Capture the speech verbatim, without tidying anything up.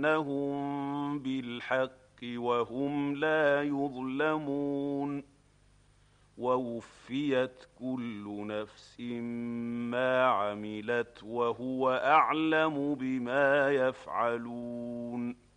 بالحق وهم لا يظلمون ووفيت كل نفس ما عملت وهو أعلم بما يفعلون